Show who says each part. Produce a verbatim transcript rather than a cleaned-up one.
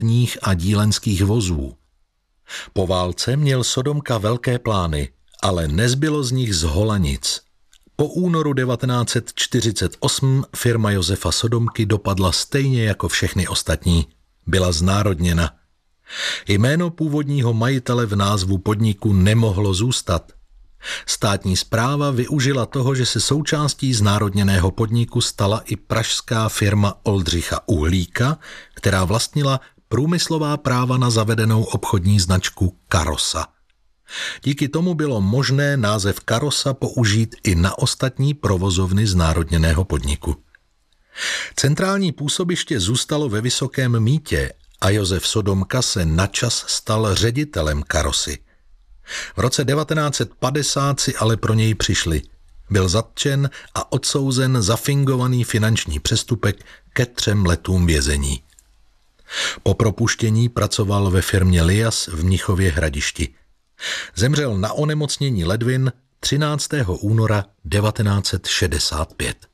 Speaker 1: pních a dílenských vozů. Po válce měl Sodomka velké plány, ale nezbylo z nich zhola nic. Po únoru devatenáct set čtyřicet osm firma Josefa Sodomky dopadla stejně jako všechny ostatní. Byla znárodněna. Jméno původního majitele v názvu podniku nemohlo zůstat. Státní správa využila toho, že se součástí znárodněného podniku stala i pražská firma Oldřicha Uhlíka, která vlastnila průmyslová práva na zavedenou obchodní značku Karosa. Díky tomu bylo možné název Karosa použít i na ostatní provozovny znárodněného podniku. Centrální působiště zůstalo ve Vysokém Mýtě a Josef Sodomka se načas stal ředitelem Karosy. V roce devatenáct set padesát si ale pro něj přišli. Byl zatčen a odsouzen za fingovaný finanční přestupek ke třem letům vězení. Po propuštění pracoval ve firmě Lias v Mnichově Hradišti. Zemřel na onemocnění ledvin třináctého února devatenáct set šedesát pět.